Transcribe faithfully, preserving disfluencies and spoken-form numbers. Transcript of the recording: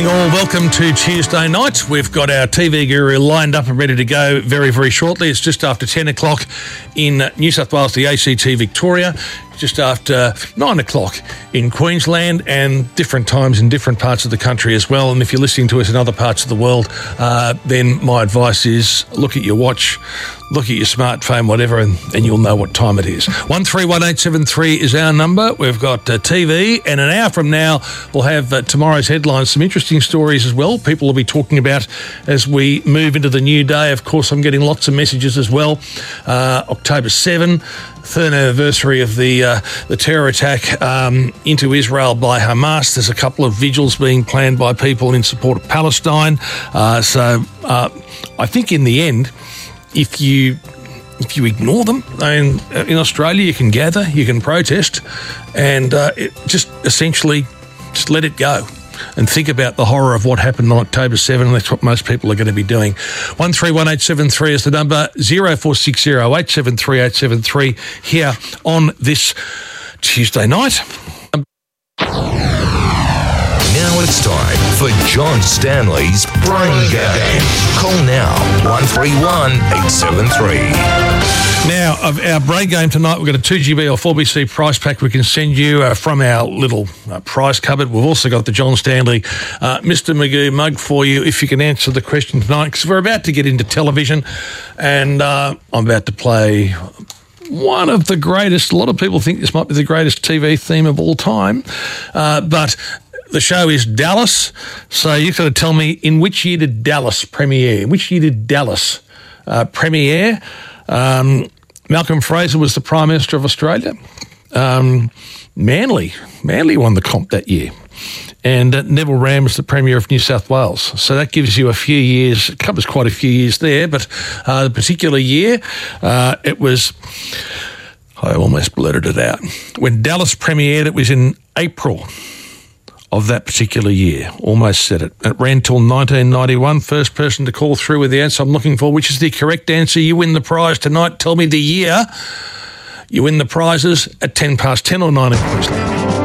morning all, welcome to Tuesday night. We've got our T V guru lined up and ready to go very, very shortly. It's just after ten o'clock in New South Wales, the A C T Victoria, just after nine o'clock in Queensland, and different times in different parts of the country as well. And if you're listening to us in other parts of the world, uh, then my advice is look at your watch, look at your smartphone, whatever, and, and you'll know what time it is. one three one eight seven three is our number. We've got uh, T V, and an hour from now we'll have uh, tomorrow's headlines, some interesting stories as well. People will be talking about as we move into the new day. Of course, I'm getting lots of messages as well. Uh, October seventh, third anniversary of the uh, the terror attack um, into Israel by Hamas. There's a couple of vigils being planned by people in support of Palestine. Uh, so uh, I think in the end, if you if you ignore them, I mean, in Australia you can gather, you can protest, and uh, it just essentially just let it go. And think about the horror of what happened on October seventh, and that's what most people are going to be doing. one three one eight seven three is the number, zero four six zero eight seven three eight seven three here on this Tuesday night. Now it's time for John Stanley's Brain Game. Call now, one three one eight seven three. Now, of our brain game tonight, we've got a two G B or four B C prize pack we can send you uh, from our little uh, prize cupboard. We've also got the John Stanley uh, Mister Magoo mug for you if you can answer the question tonight, because we're about to get into television, and uh, I'm about to play one of the greatest, a lot of people think this might be the greatest T V theme of all time, uh, but the show is Dallas, so you've got to tell me, in which year did Dallas premiere? In which year did Dallas uh, premiere? Um, Malcolm Fraser was the Prime Minister of Australia. Um, Manly, Manly won the comp that year. And uh, Neville Wran was the Premier of New South Wales. So that gives you a few years, it covers quite a few years there, but uh, the particular year, uh, it was, I almost blurted it out. When Dallas premiered, it was in April of that particular year. Almost said it. It ran till nineteen ninety-one. First person to call through with the answer I'm looking for, which is the correct answer. You win the prize tonight. Tell me the year. You win the prizes at ten past ten or nine in Queensland.